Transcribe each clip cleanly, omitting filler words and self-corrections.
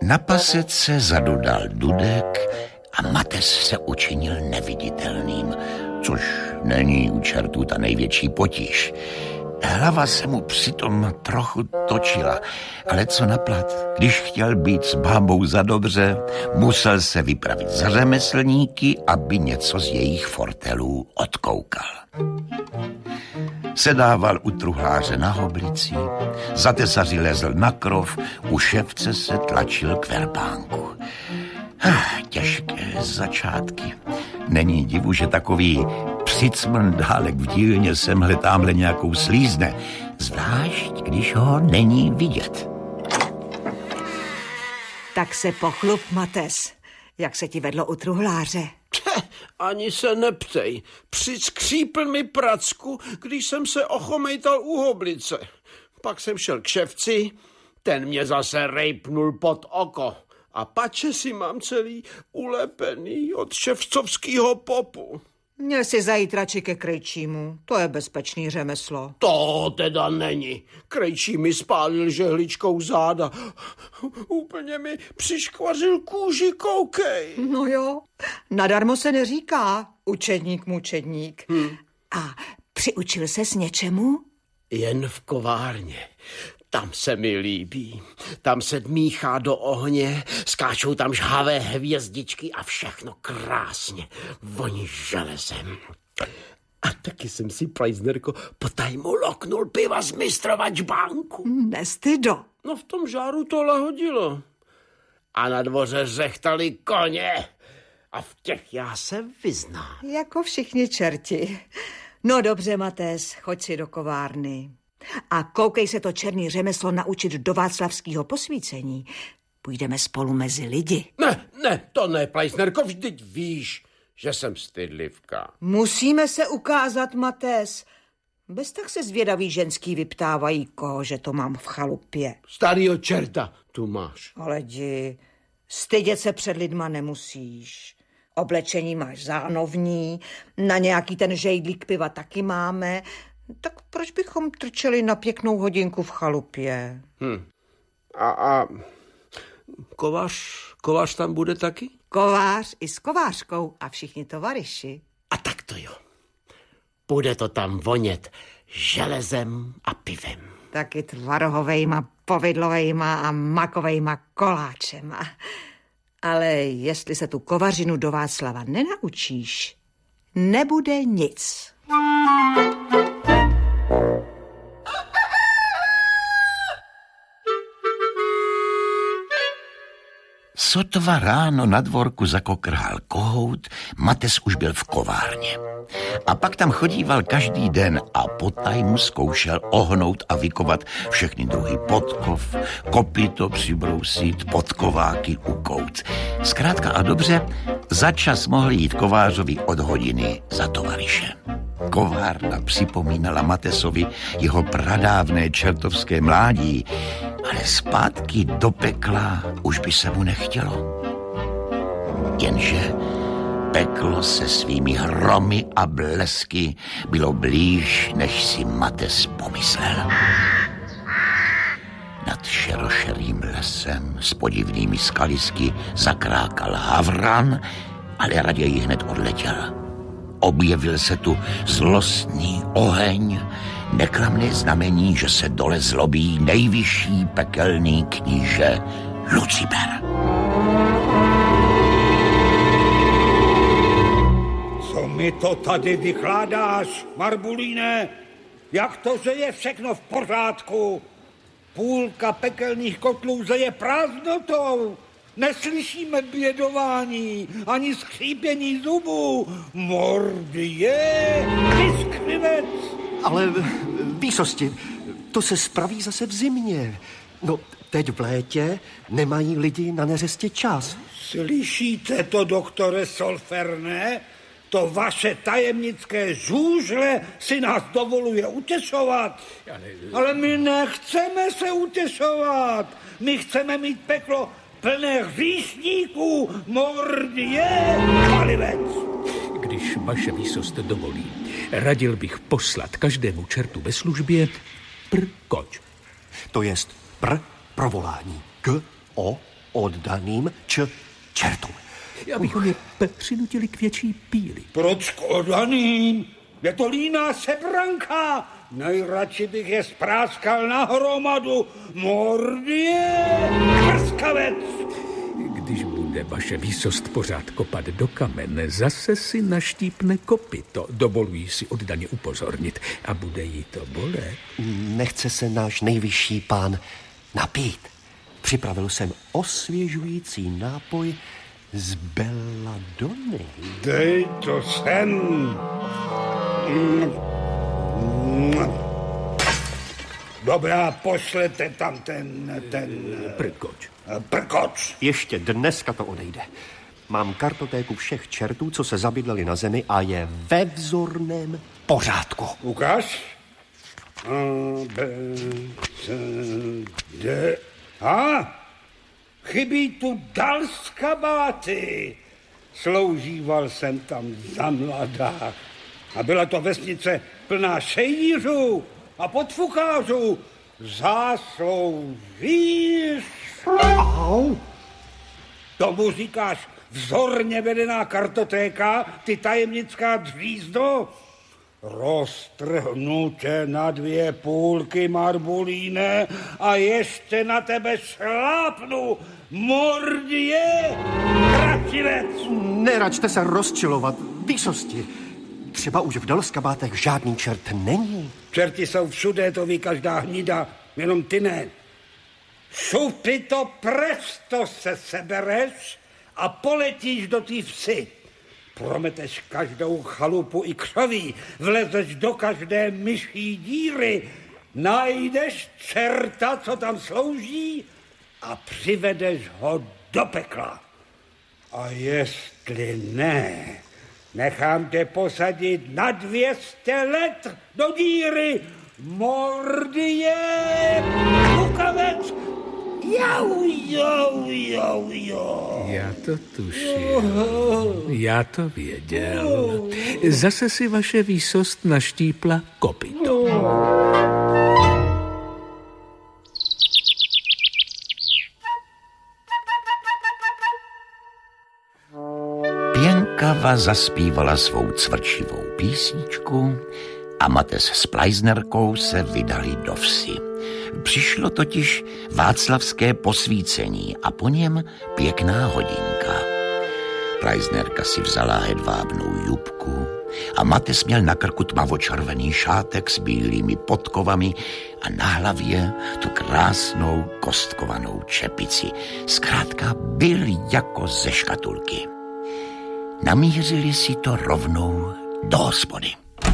Na pasece zadudal Dudek a Mates se učinil neviditelným, což není u čertů ta největší potíž. Hlava se mu přitom trochu točila, ale co naplat, když chtěl být s bábou za dobře, musel se vypravit za řemeslníky, aby něco z jejich fortelů odkoukal. Sedával u truhláře na hoblici, za tesaři lezl na krov, u ševce se tlačil k verbánku. Těžké začátky. Není divu, že takový přicmrdálek v dílně semhle támhle nějakou slízne, zvlášť když ho není vidět. Tak se pochlup, Mates, jak se ti vedlo u truhláře. Ani se neptej. Přiskřípl mi pracku, když jsem se ochomejtal u hoblice. Pak jsem šel k ševci, ten mě zase rejpnul pod oko. A pače si mám celý ulepený od ševcovského popu. Měl si zajít radši ke krejčímu, to je bezpečný řemeslo. To teda není. Krejčí mi spálil žehličkou záda. Úplně mi přiškvařil kůži, koukej. No jo, nadarmo se neříká učedník mučedník. A přiučil ses něčemu? Jen v kovárně. Tam se mi líbí. Tam se dmíchá do ohně, skáčou tam žhavé hvězdičky a všechno krásně voní železem. A taky jsem si, Plejsnerko, potajmu loknul piva z mistrova čbánku. Nestydo. No v tom žáru to lahodilo. A na dvoře řechtali koně. A v těch já se vyznám. Jako všichni čerti. No dobře, Mates, choď si do kovárny. A koukej se to černý řemeslo naučit do václavského posvícení. Půjdeme spolu mezi lidi. Ne, to ne, Plejsnerko, vždyť víš, že jsem stydlivka. Musíme se ukázat, Mates. Bez tak se zvědaví ženský vyptávají, kohože to mám v chalupě. Starýho čerta tu máš. Ale jdi, stydět se před lidma nemusíš. Oblečení máš zánovní, na nějaký ten žejdlík piva taky máme. Tak proč bychom trčeli na pěknou hodinku v chalupě? A kovář tam bude taky? Kovář i s kovářkou a všichni tovaryši. A tak to jo. Bude to tam vonět železem a pivem. Taky tvarohovejma, povidlovejma a makovejma koláčema. Ale jestli se tu kovařinu do Václava nenaučíš, nebude nic. Sotva ráno na dvorku zakokrhal kohout, Mates už byl v kovárně. A pak tam chodíval každý den a potajmu zkoušel ohnout a vykovat všechny druhy podkov, kopyto přibrousit, podkováky ukout. Zkrátka a dobře, začas mohl jít kovářovi od hodiny za tovaryšem. Kovárna připomínala Matesovi jeho pradávné čertovské mládí, ale zpátky do pekla už by se mu nechtělo. Jenže peklo se svými hromy a blesky bylo blíž, než si Mates pomyslel. Nad šerošerým lesem s podivnými skalisky zakrákal havran, ale raději hned odletěl. Objevil se tu zlostný oheň, neklamné znamení, že se dole zlobí nejvyšší pekelný kníže Lucifer. Co mi to tady vykládáš, Marbulíne? Jak to, že je všechno v pořádku? Půlka pekelných kotlů zeje prázdnotou. Neslyšíme bědování, ani skřípění zubů. Mordie, ty skryvec! Ale výsosti, to se spraví zase v zimě. No, teď v létě nemají lidi na neřestě čas. Slyšíte to, doktore Solferne? To vaše tajemnické žůžle si nás dovoluje utěšovat. Ale my nechceme se utěšovat. My chceme mít peklo plné hříšníků, mordie, palivec. Když vaše výsost dovolí, radil bych poslat každému čertu ve službě prkoč. To jest provolání. K-O oddaným čertům. Abychom je přinutili k větší píli. Proč k oddaným? Je to líná sebranka. Nejradši bych je spráskal na hromadu. Mordě, prskavec! Když bude vaše výsost pořád kopat do kamene, zase si naštípne kopyto. Dovoluji si oddaně upozornit. A bude jí to bolet. Nechce se náš nejvyšší pán napít. Připravil jsem osvěžující nápoj z belladony. Dej to sem. Dobrá, pošlete tam ten prkoč. Ještě dneska to odejde. Mám kartotéku všech čertů, co se zabydleli na zemi a je ve vzorném pořádku. Ukáž. A, B, C, D. Chybí tu dal z kabáty. Sloužíval jsem tam za mladá. A byla to vesnice plná šejířů a podfukářů. Zásloužíš? Au! Tomu říkáš vzorně vedená kartotéka, ty tajemnická dřízdo? Roztrhnu tě na 2 půlky, Marbulíne, a ještě na tebe šlápnu, mordě, krativec! Neračte se rozčilovat, výsosti. Třeba už v Dalskabátech žádný čert není. Čerti jsou všude, to ví každá hnida, jenom ty ne. Šupy to presto se sebereš a poletíš do té vsi. Prometeš každou chalupu i křoví, vlezeš do každé myší díry, najdeš čerta, co tam slouží, a přivedeš ho do pekla. A jestli ne, nechám tě posadit na 200 let do díry. Mordě, kukavec, jau. Já to tušil. Já to věděl. Zase si vaše výsost naštípla kopyto. Pěnkava zaspívala svou cvrčivou písničku a Mates s Plajznerkou se vydali do vsi. Přišlo totiž václavské posvícení a po něm pěkná hodinka. Plajznerka si vzala hedvábnou jubku a Mates měl na krku tmavočervený šátek s bílými podkovami a na hlavě tu krásnou kostkovanou čepici. Zkrátka byl jako ze škatulky. Namířili si to rovnou do hospody.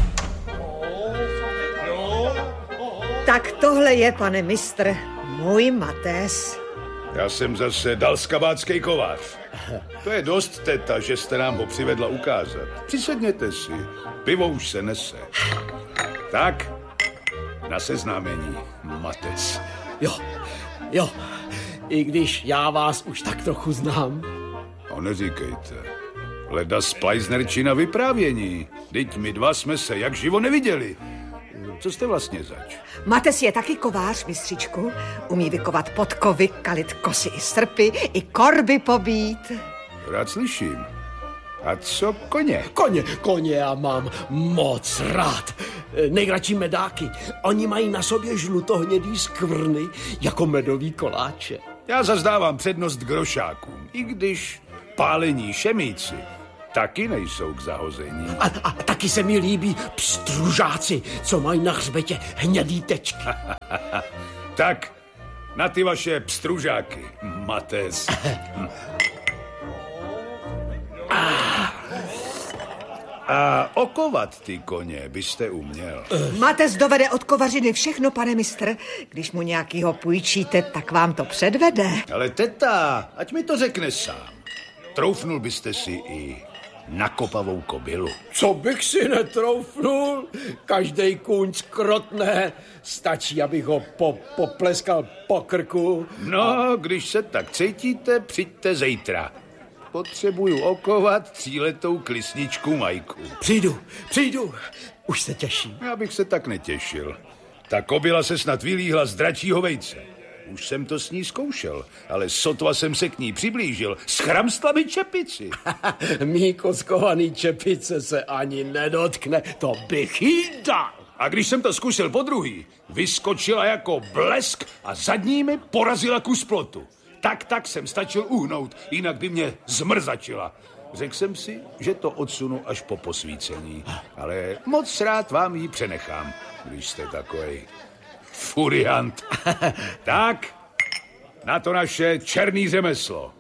Tak tohle je, pane mistr, můj Mates. Já jsem zase dalskabátský kovář. To je dost, teta, že jste nám ho přivedla ukázat. Přisedněte si, pivo už se nese. Tak, na seznámení, Mates. Jo, i když já vás už tak trochu znám. No neříkejte. Leda z Plajznerčina vyprávění. Vždyť my dva jsme se jak živo neviděli. Co jste vlastně zač? Mates je taky kovář, mistřičku. Umí vykovat podkovy, kalit kosy i srpy, i korby pobít. Rád slyším. A co koně? Koně já mám moc rád. Nejradši medáky. Oni mají na sobě žlutohnědý skvrny jako medový koláče. Já zazdávám přednost grošákům, i když pálení šemíci taky nejsou k zahození. A taky se mi líbí pstružáci, co mají na hřbetě hnědý tečky. Tak, na ty vaše pstružáky, Mates. A okovat ty koně byste uměl. Mates dovede od kovařiny všechno, pane mistr. Když mu nějakýho půjčíte, tak vám to předvede. Ale teta, ať mi to řekne sám. Troufnul byste si i na kopavou kobylu. Co bych si netroufnul? Každej kůň skrotne. Stačí, abych ho popleskal po krku. No, když se tak cítíte, přijďte zítra. Potřebuju okovat 3letou klisničku Majku. Přijdu. Už se těším. Já bych se tak netěšil. Ta kobyla se snad vylíhla z dračího vejce. Už jsem to s ní zkoušel, ale sotva jsem se k ní přiblížil, schramstla mi čepici. Mý kockovaný čepice se ani nedotkne, to bych jí dal. A když jsem to zkusil podruhý, vyskočila jako blesk a zadními porazila kus plotu. Tak jsem stačil uhnout, jinak by mě zmrzačila. Řekl jsem si, že to odsunu až po posvícení, ale moc rád vám ji přenechám, když jste takovej furiant. Tak, na to naše černý řemeslo.